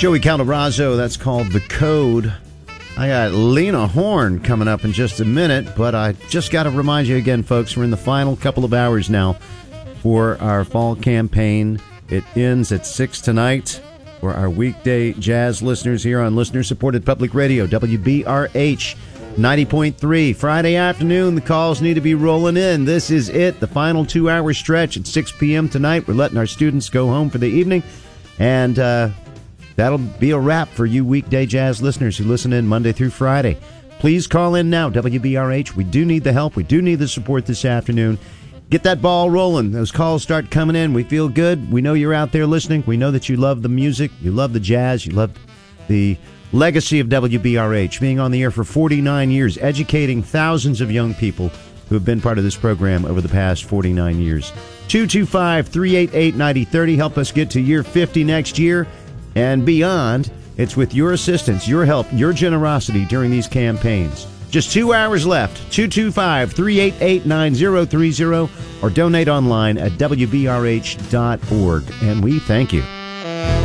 Joey Calderazzo, that's called The Code. I got Lena Horne coming up in just a minute, but I just got to remind you again, folks, we're in the final couple of hours now for our fall campaign. It ends at 6 tonight for our weekday jazz listeners here on listener-supported public radio, WBRH 90.3. Friday afternoon, the calls need to be rolling in. This is it, the final 2-hour stretch at 6 p.m. tonight. We're letting our students go home for the evening, and that'll be a wrap for you weekday jazz listeners who listen in Monday through Friday. Please call in now, WBRH. We do need the help. We do need the support this afternoon. Get that ball rolling. Those calls start coming in. We feel good. We know you're out there listening. We know that you love the music. You love the jazz. You love the legacy of WBRH, being on the air for 49 years, educating thousands of young people who have been part of this program over the past 49 years. 225-388-9030. Help us get to year 50 next year and beyond. It's with your assistance, your help, your generosity during these campaigns. Just 2 hours left. 225-388-9030 or donate online at WBRH.org. And we thank you.